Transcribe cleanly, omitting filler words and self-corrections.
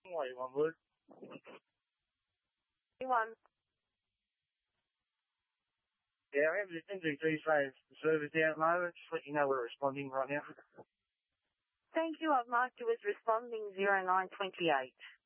What you want, Wood? One. Yeah, I have this NGT phase service down at the moment. Just let you know we're responding right now. Thank you. I've marked you as responding 0928.